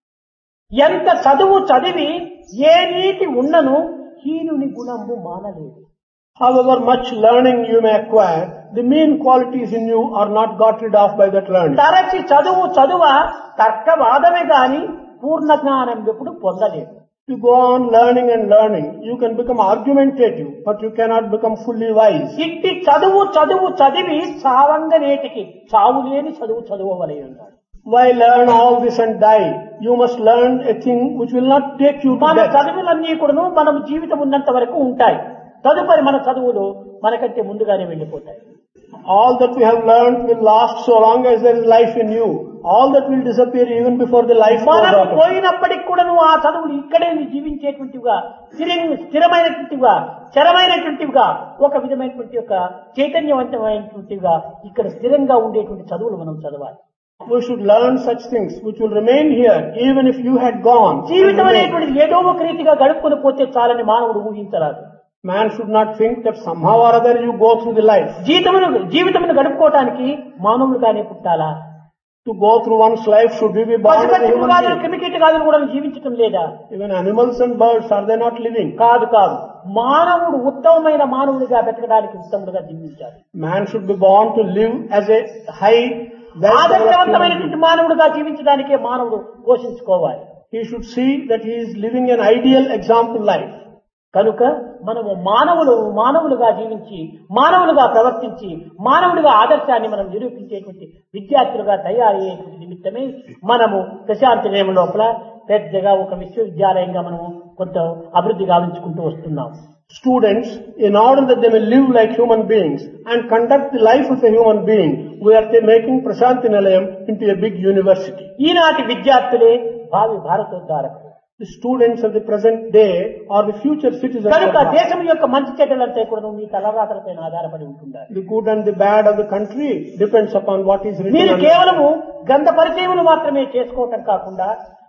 ఎంత చదువు చదివి ఏ నీతి ఉన్నను హీనుని గుణము మానలేదు. However much learning you may acquire, the mean qualities in you are not got rid of by that learning. తరచి చదువ తర్కవాదమే గాని పూర్ణ జ్ఞానం ఎప్పుడు పొందలేదు. You go on learning and learning. You can become argumentative, but you cannot become fully wise. ఇట్టి చదువు చదివి చావంగనేటికి చావు లేని చదువవలే ఉన్నాడు. Why learn all this and die? You must learn a thing which will not take you to మన death. చదువులన్నీ కూడాను మనం జీవితం ఉన్నంత వరకు ఉంటాయి. తదుపరి మన చదువులు మనకంటే ముందుగానే వెళ్లిపోతాయి. All that we have learned will last so long as there is life in you. All that will disappear even before the life goes మనం out. పోయినప్పటికి కూడా ఆ చదువులు ఇక్కడే జీవించేటువంటివిగా, స్థిరమైనటువంటివిగా, చరమైనటువంటివిగా, ఒక విధమైనటువంటి యొక్క చైతన్యవంతమైనటువంటివిగా ఇక్కడ స్థిరంగా ఉండేటువంటి చదువులు మనం చదవాలి. We should learn such things which will remain here even if you had gone. జీవితం అనేటువంటిది ఏదో ఒక రీతిగా గడుపుకొని పోతే చాలని మానవుడు ఊహించరాదు. Man should not think that somehow or other you go through the life. జీవితమును గడుపుకోవటానికి మానవులుగానే పుట్టాలా? To go through one's life, should we be born as a human being? క్రిమికీటకాదులు కూడా జీవించటం లేదా? Even animals and birds, are they not living? కాదు. మానవుడు ఉత్తమమైన మానవుడిగా బతకడానికి ఉత్తముడుగా జీవించాలి. Man should be born to live as a high, ఆదర్శవంతమైనటువంటి మానవుడిగా జీవించడానికే మానవుడు పోషించుకోవాలి. He should see that he is living an ideal example life. కనుక మనము మానవులుగా జీవించి, మానవులుగా ప్రవర్తించి, మానవుడిగా ఆదర్శాన్ని మనం నిరూపించేటువంటి విద్యార్థులుగా తయారయ్యేటువంటి నిమిత్తమే మనము ప్రశాంతి నిలయం లోపల పెద్దగా ఒక విశ్వవిద్యాలయంగా మనము కొంత అభివృద్ధి గావించుకుంటూ వస్తున్నాం. Students, in order that they may live like human beings and conduct the life of a human being, we are making Prasanthi Nilayam into a big university. ఈనాటి విద్యార్థులే భావి భారతోద్ధారకులు. The students of the present day are the future citizens of కనుక Bharat. దేశం యొక్క మంచి చెడ్డలంతా కూడా మీ తలరాతలపైన ఆధారపడి ఉంటుండాలి. The good and the bad of the country depends upon what is written. మీరు కేవలము గ్రంథ పరిచయములు మాత్రమే చేసుకోవటం కాకుండా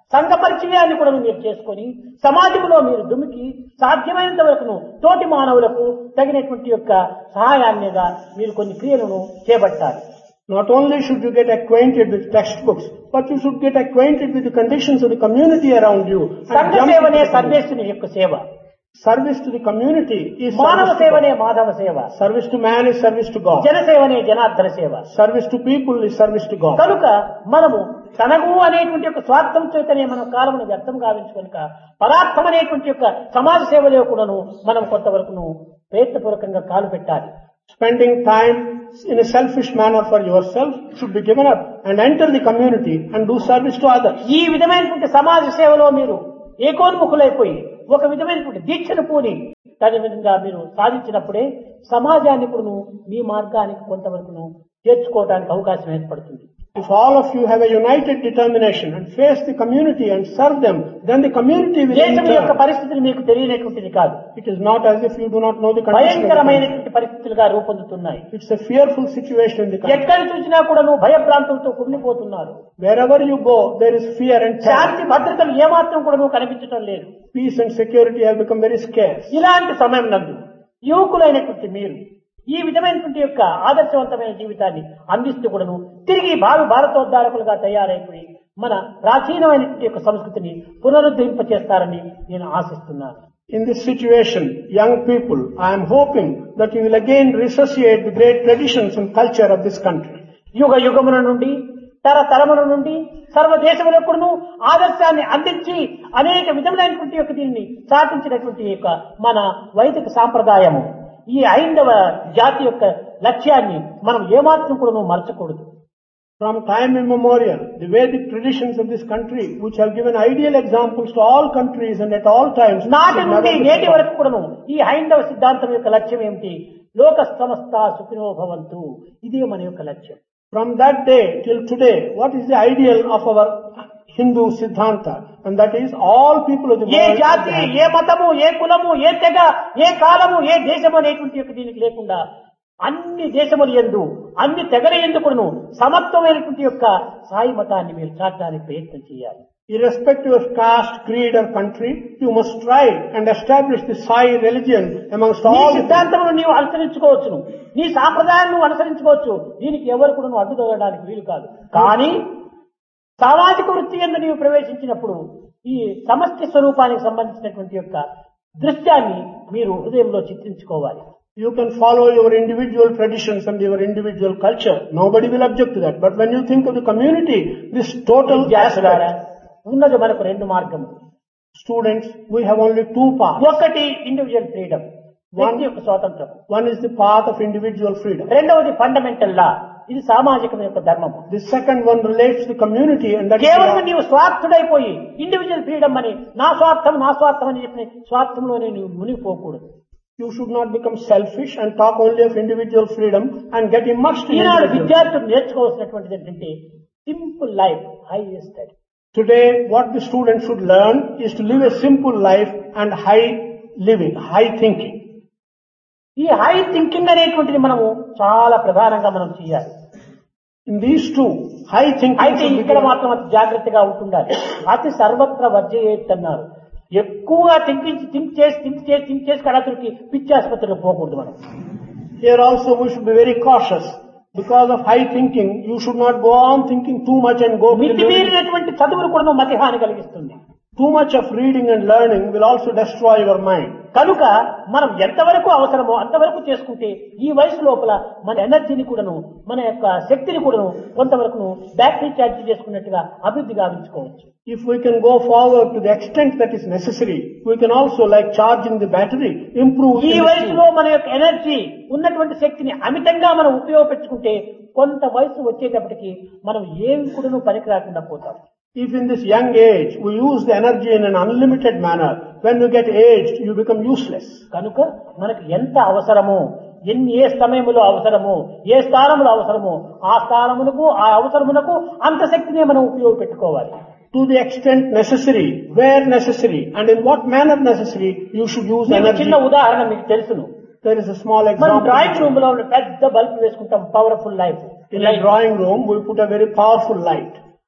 సంఘ పరిచయాన్ని కూడా మీరు చేసుకొని సమాజంలో మీరు దుమికి సాధ్యమైనంత వరకు తోటి మానవులకు తగినటువంటి యొక్క సహాయాన్నిగా మీరు కొన్ని క్రియలను చేపట్టాలి. Not only should you get acquainted with textbooks, but you should get acquainted with the conditions of the community around you. సంఘ సేవనే సర్వేశ్వరుని యొక్క సేవ. Service to the community is మానవ సేవనే మాధవ సేవ. service to man is service to God. జనసేవనే Janardhana సేవ. Service to people is service to God. కనుక మనము తనకు అనేటువంటి యొక్క స్వార్థం చేతనే మన కాలమును వ్యర్థం గావించుకొనక పరార్థం అనేటువంటి యొక్క సమాజ సేవలో కూడాను మనం కొంతవరకును ప్రయత్నపూర్వకంగా కాలు పెట్టాలి. Spending time in a selfish manner for yourself should be given up and enter the community and do service to others. ఈ విధమైనటువంటి సమాజ సేవలో మీరు ఏకోన్ముఖులైపోయి ఒక విధమైనటువంటి దీక్షను పూని తగిన విధంగా మీరు సాధించినప్పుడే సమాజాన్ని కూడా మీ మార్గానికి కొంతవరకును చేర్చుకోవడానికి అవకాశం ఏర్పడుతుంది. If all of you have a united determination and face the community and serve them, then the community will దేశం యొక్క enter. పరిస్థితిని మీకు తెలియనటువంటిది కాదు. It is not as if you do not know the condition of the country. భయంకరమైనటువంటి పరిస్థితులుగా రూపొందుతున్నాయి. It's a fearful situation in the country. ఎక్కడ చూసినా కూడా భయభ్రాంతులతో కుమిలిపోతున్నారు. Wherever you go, there is fear and terror. శాంతి భద్రతలు ఏమాత్రం కూడా కనిపించడం లేదు. Peace and security have become very scarce. ఇలాంటి సమయం నందు యువకులైనటువంటి మీరు ఈ విధమైనటువంటి యొక్క ఆదర్శవంతమైన జీవితాన్ని అందిస్తూ కూడాను తిరిగి భారతోద్ధారకులుగా తయారైపోయి మన ప్రాచీనమైనటువంటి యొక్క సంస్కృతిని పునరుద్ధరింపచేస్తారని నేను ఆశిస్తున్నాను. In this situation, young people, I am hoping that you will again resuscitate the great traditions and culture of this country. యుగ యుగముల నుండి తరతరముల నుండి సర్వదేశములకును ఆదర్శాన్ని అందించి అనేక విధములైనటువంటి యొక్క దీన్ని సాధించినటువంటి యొక్క మన వైదిక సాంప్రదాయము ఈ ఐందవ జాతి యొక్క లక్ష్యాన్ని మనం ఏమాత్రం కూడా మరచకూడదు. From time immemorial, the Vedic traditions of this country, which have given ideal examples to all countries and at all times, నాటి should నుండి never be నేటి forgotten. వరకు కూడాను ఈ హైందవ సిద్ధాంతం యొక్క లక్ష్యం ఏమిటి? లోక సమస్త సుఖినో భవంతు. ఇదే మన యొక్క లక్ష్యం. From that day till today, what is the ideal of our Hindu Siddhanta? And that is all people of the A world. జాతి, ఏ మతము, ఏ కులము, ఏ తెగ, ఏ కాలము, ఏ దేశము అనేటువంటి యొక్క దీనికి లేకుండా అన్ని దేశములు యందు అన్ని తెగల యందు కూడాను సమత్వమైనటువంటి యొక్క సాయి మతాన్ని మీరు చాటడానికి ప్రయత్నం చేయాలి. Irrespective of caste, creed or country, you must try and establish the Sai religion amongst నీ all the సిద్ధాంతమును నీవు అనుసరించుకోవచ్చును, నీ సాంప్రదాయాన్ని నువ్వు అనుసరించుకోవచ్చు. దీనికి ఎవరు కూడా నువ్వు అడ్డుదొరడానికి వీలు కాదు. కానీ సామాజిక వృత్తి యందు నీవు ప్రవేశించినప్పుడు ఈ సమష్టి స్వరూపానికి సంబంధించినటువంటి యొక్క దృశ్యాన్ని మీరు హృదయంలో చిత్రించుకోవాలి. You can follow your individual traditions and your individual culture. Nobody will object to that. But when you think of the community, this total విద్యార్థులారా, aspect, ఉన్నది మనకు రెండు మార్గములు. students, we have only two paths. ఒకటి individual freedom, వ్యక్తి యొక్క స్వాతంత్రం. One is the path of individual freedom. రెండవది ఫండమెంటల్ లా, ఇది సామాజిక యొక్క ధర్మము. The second one relates to the community and that is కేవలం the నీవు స్వార్థుడైపోయి ఇండివిజువల్ ఫ్రీడమ్ అని నా స్వార్థం అని చెప్పిన స్వార్థంలోనే నువ్వు మునిగిపోకూడదు. you should not become selfish and talk only of individual freedom and get immersed in Eenadu individual. విద్యార్థులు నేర్చుకోవాల్సినటువంటిది ఏంటంటే simple life, high study. Today, what the students should learn is to live a simple life and high living, high thinking. ఈ high thinking అనేటువంటిది మనము చాలా ప్రధానంగా మనం చేయాలి. In these two, high thinking అయితే should be ఇక్కడ given. మాత్రం అతి జాగ్రత్తగా ఉంటుండాలి. అతి సర్వత్ర వర్జయేత్ అన్నారు. ఎక్కువగా థింక్ చేసి కళాతుడికి పిచ్చి ఆసుపత్రికి పోకూడదు మనం. Here also we should be very cautious. Because of high thinking, you should not go on thinking too much and go to the మితిమీరినటువంటి చదువులు కూడా మతిహాని కలిగిస్తుంది. Too much of reading and learning will also destroy your mind. కనుక మనం ఎంతవరకు అవసరమో అంతవరకు చేసుకుంటే ఈ వయసు లోపల మన ఎనర్జీని కూడాను మన యొక్క శక్తిని కూడాను కొంతవరకు బ్యాటరీ ఛార్జ్ చేసుకున్నట్టుగా అభివృద్ధి గావించుకోవచ్చు. If we can go forward to the extent that is necessary, we can also, like charging the battery, improve. ఈ వయసులో మన యొక్క ఎనర్జీ ఉన్నటువంటి శక్తిని అమితంగా మనం ఉపయోగపెట్టుకుంటే కొంత వయసు వచ్చేటప్పటికి మనం ఏమి కూడాను పనికి రాకుండా పోతాం. If in this young age we use the energy in an unlimited manner, when you get aged, you become useless. కనుక మనకు ఎంత అవసరమో, ఏ సమయంలో అవసరమో, ఏ స్థానంలో అవసరమో ఆ స్థానమునకు ఆ అవసరమునకు అంత శక్తిని మనం ఉపయోగపెట్టుకోవాలి. To the extent necessary, where necessary, and in what manner necessary, you should use energy. చిన్న ఉదాహరణ మీకు తెలుసును. There is a small మనం example. డ్రాయింగ్ రూమ్ లో పెద్ద బల్బ్ వేసుకుంటాం, powerful light. In a drawing room, we put a very powerful light.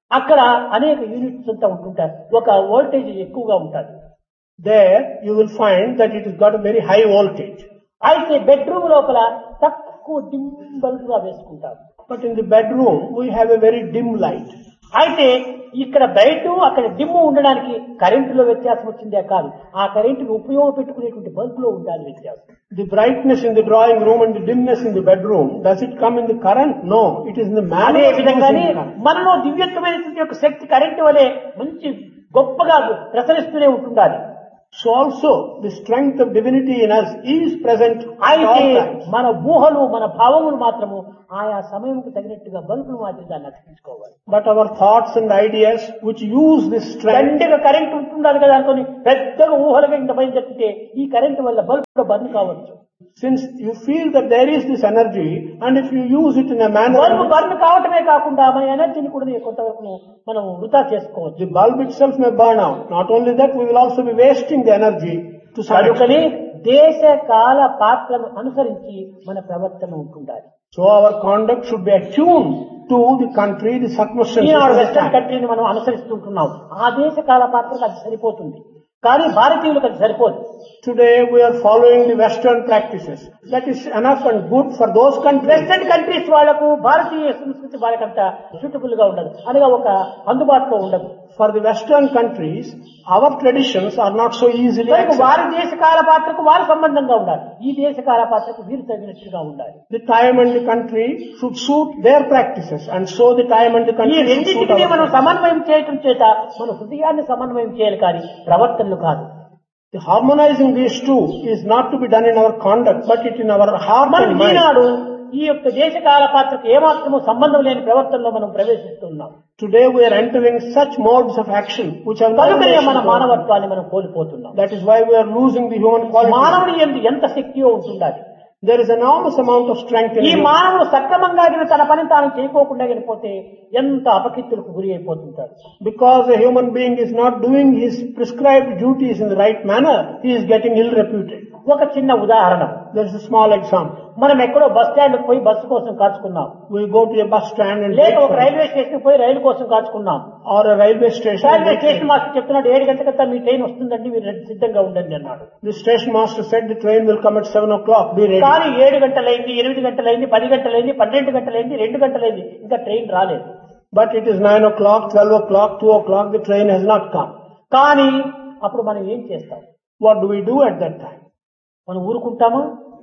అక్కడ అనేక యూనిట్స్ అంతా ఉంటుంటారు. ఒక వోల్టేజ్ ఎక్కువగా ఉంటుంది. There you will find that it has got a very high voltage. అయితే బెడ్రూమ్ లోపల తక్కువ డిమ్ బల్బుగా వేసుకుంటారు. But in the bedroom we have a very dim light. అయితే ఇక్కడ బయట అక్కడ డిమ్ ఉండడానికి కరెంటులో వ్యత్యాసం వచ్చిందే కాదు, ఆ కరెంటును ఉపయోగపెట్టుకునేటువంటి బల్బులో ఉండాలి వ్యత్యాసం. The brightness in the drawing room and the dimness in the bedroom, does it come in the current? No, it is in the manner అదే of విధంగానే using current. మనలో దివ్యత్వమైనటువంటి యొక్క శక్తి కరెంటు వలె మంచి గొప్పగా ప్రసరిస్తూనే ఉంటుండాలి. So also the strength of divinity in us is present at అయితే all times. మన ఊహలు మన భావములు మాత్రము ఆయా సమయంకు తగినట్టుగా బల్బులు మాత్రం దాన్ని అతికించుకోవాలి. But our thoughts and ideas which use this strength, దండిగా కరెంట్ ఉంటుండాలి కదా అనుకుని పెద్దగా ఊహలుగా ఇంత బయలుదేరితే ఈ కరెంటు వల్ల బల్బు బంద్ కావచ్చు. since you feel that there is this energy and if you use it in a manner, bulb బంద్ కావటమే కాకుండా మన ఎనర్జీని కూడా కొంతవరకు మనం వృధా చేసుకోవచ్చు. the bulb itself may burn out. Not only that, we will also be wasting the energy to some extent. కనుకనే దేశ కాల పాత్రను అనుసరించి మన ప్రవర్తన ఉంటుండాలి. So our conduct should be attuned to the country, the circumstances. Eenadu of the western time. కంట్రీని మనం అనుసరిస్తుంటున్నాం. ఆ దేశ కాల పాత్రకు అది సరిపోతుంది, కానీ భారతీయులకు అది సరిపోదు. Today we are following the Western practices. That is enough and good for those countries. Western countries వాళ్లకు భారతీయ సంస్కృతి వాళ్ళకంత సూటబుల్ గా ఉండదు, అనగా ఒక అందుబాటులో ఉండదు. For the Western countries, our traditions are not so easily కనుక వారి accepted. దేశ కాల పాత్రకు వారి సంబంధంగా ఉండాలి, ఈ దేశ కాల పాత్రకు వీరు తగినట్టుగా ఉండాలి. The time and the country should suit their practices, and so the time and the ఈ country should suit రెండింటిని our మనం practices. సమన్వయం చేయటం చేత మన హృదయాన్ని సమన్వయం చేయాలి, కానీ ప్రవర్తనలు కాదు. The harmonizing these two is not to be done in our conduct, but it in our heart మనం and mind. ఈనాడు ఈ యొక్క దేశ కాల పాత్రకు ఏమాత్రము సంబంధం లేని ప్రవర్తనలో మనం ప్రవేశిస్తున్నాం. Today we are entering such modes of action which have no కనుకనే relation మన to our- మానవత్వాన్ని మనం కోల్పోతున్నాం. That is why we are losing the human quality. మానవుడి యందు ఎంత శక్తియో ఉంటుండాలి. There is enormous amount of strength in ఈ him. మానవుడు సక్రమంగా తన పని తాను చేయకోకుండా పోతే ఎంత అపకీర్తులకు గురి అయిపోతుంటాడు. Because a human being is not doing his prescribed duties in the right manner, he is getting ill reputed. ఒక చిన్న ఉదాహరణ, There is a small example. మనం ఎక్కడో బస్ స్టాండ్ పోయి బస్సు కోసం కాచుకున్నాం, We go to a bus stand and లేక wait ఒక for it. Railway station పోయి రైలు కోసం కాచుకున్నాం. Or a railway station. Railway wait for station it. Master చెప్తున్నాడు 7 గంటలకంతా మీ ట్రైన్ వస్తుందండి, మీరు సిద్ధంగా ఉండండి అన్నాడు. The station master said the train will come at 7 o'clock. Be ready. కానీ 7 గంటలైంది, 8 గంటలైంది, 10 గంటలైంది, 12 గంటలైంది, 2 గంటలైంది, ఇంకా ట్రైన్ రాలేదు. But it is 9 o'clock, 12 o'clock, 2 o'clock, the train has not come. కానీ అప్పుడు మనం ఏం చేస్తాం? What do we do at that time? మనం ఊరుకుంటామా?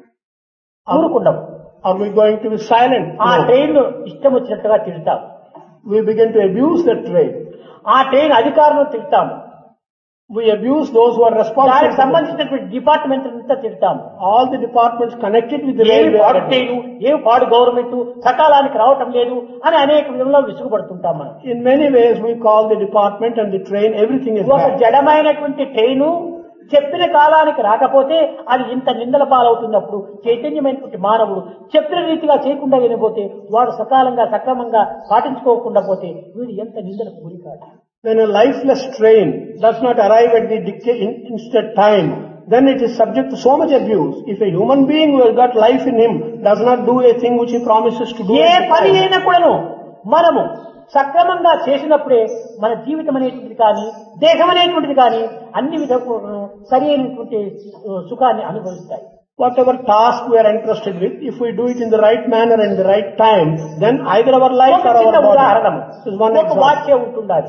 ఊరుకుంటాము. Are we going to be silent? ఆ No. ట్రైన్ ఇష్టం వచ్చినట్టుగా తిడతాం. We begin to abuse that train. ఆ ట్రైన్ అధికారులను తిడతాము. We abuse those who are responsible. దానికి సంబంధించినటువంటి డిపార్ట్మెంట్ అంతా తిడతాము. All the departments connected with the ఏమి పాడు railway. ట్రైన్, ఏమి పాడు గవర్నమెంట్, సకాలానికి రావటం లేదు అని అనేక విధంగా విసుగుపడుతుంటాం మనం. In many ways we call the department and the train, everything is ఒక bad. జడమైనటువంటి ట్రైను చెప్పిన కాలానికి రాకపోతే అది ఇంత నిందల పాలవుతున్నప్పుడు చైతన్యమైనటువంటి మానవుడు చెప్పిన రీతిగా చేయకుండా వెళ్ళిపోతే, వాడు సకాలంగా సక్రమంగా పాటించుకోకుండా పోతే వీడు ఎంత నిందలకు గురి కాదు. When a lifeless train does not arrive at the instant time, then it is subject to so much abuse. If a human being who has got life in him does not do a thing which he promises to do, A at the పని time, అయినా కూడాను మనము సక్రమంగా చేసినప్పుడే మన జీవితం అనేటువంటిది కానీ దేహం అనేటువంటిది కానీ అన్ని విధాలు సరి అయినటువంటి సుఖాన్ని అనుభవిస్తాయి. whatever task we are interested with, if we do it in the right manner and the right time, then either our life ఒక or చిన్న our ఉదాహరణ, body. This is one ఒక example. వాచ్య ఉంటుండాలి.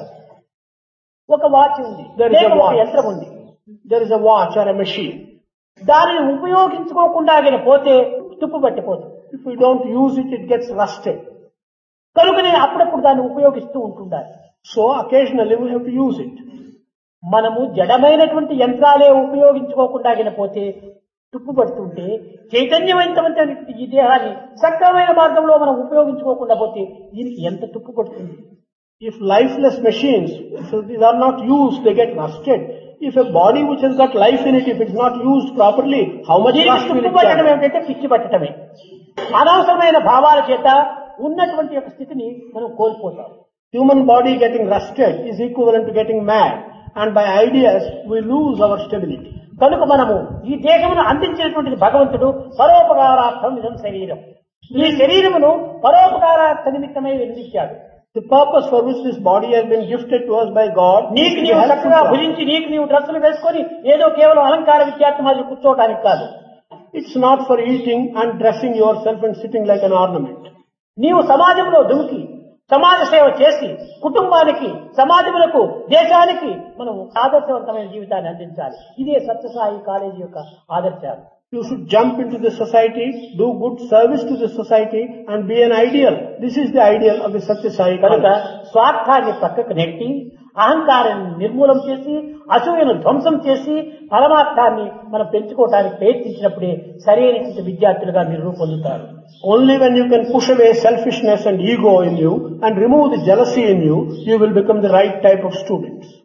ఒక వాచ్ ఉంది, There is a లేక ఒక watch. యంత్రం ఉంది. There is a watch or a machine. దానిని ఉపయోగించుకోకుండా పోతే తుప్పు పట్టిపోతుంది. If we don't use it, it gets rusted. కనుకనే అప్పుడప్పుడు దాన్ని ఉపయోగిస్తూ ఉంటుండాలి. So occasionally we have to use it. మనము జడమైనటువంటి యంత్రాలే ఉపయోగించుకోకుండా పోతే తుప్పు పడుతుంటే, చైతన్యవంతమైనటువంటి ఈ దేహాన్ని సక్రమైన మార్గంలో మనం ఉపయోగించుకోకుండా పోతే దీనికి ఎంత తుప్పు పడుతుంది. If lifeless machines, if these are not used, they get rusted. If a body which has got life in it, if it's not used properly, how much దీనికి rust will తుప్పు it పట్టడం carry? ఏమిటంటే పిచ్చి పట్టడమే. అనవసరమైన భావాల చేత ఉన్నటువంటి యొక్క స్థితిని మనం కోల్పోతాం. Human body getting rusted is equivalent to getting mad. And by ideas, we lose our stability. కనుక మనము ఈ దేహమును అందించినటువంటి భగవంతుడు పరోపకారార్థం ఇదం శరీరం. ఈ శరీరమును పరోపకారార్థ నిమిత్తమై నిర్మించాడు. The purpose for which this body has been gifted to us by God is నీకు to be నీవు helpful చక్కగా to us. భుజించి నీకు నీవు డ్రెస్సులు వేసుకొని ఏదో కేవలం అలంకార విద్యార్థి మాదిరి కూర్చోవడానికి కాదు. It's not for eating and dressing yourself and sitting like an ornament. నీవు సమాజంలో దుమికి సమాజ సేవ చేసి కుటుంబానికి సమాజములకు దేశానికి మనం ఆదర్శవంతమైన జీవితాన్ని అందించాలి. ఇదే సత్యసాయి కాలేజీ యొక్క ఆదర్శాలు. You should jump into the society, do good service to the society and be an ideal. This is the ideal of the Satya Sai కనుక College. స్వార్థాన్ని పక్కకు నెట్టి అహంకారాన్ని నిర్మూలం చేసి అసూయను ధ్వంసం చేసి పరమార్థాన్ని మనం పెంచుకోవడానికి ప్రయత్నించినప్పుడే సరైనటువంటి విద్యార్థులుగా మీరు రూపొందుతారు. Only when you can push away selfishness and ego in you and remove the jealousy in you, you will become the right type of students.